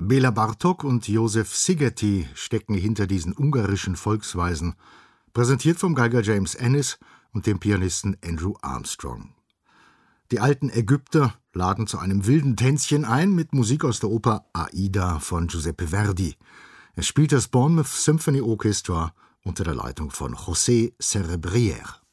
Béla Bartók und József Szigeti stecken hinter diesen ungarischen Volksweisen, präsentiert vom Geiger James Ennis und dem Pianisten Andrew Armstrong. Die alten Ägypter laden zu einem wilden Tänzchen ein mit Musik aus der Oper Aida von Giuseppe Verdi. Es spielt das Bournemouth Symphony Orchestra unter der Leitung von José Cerebrière.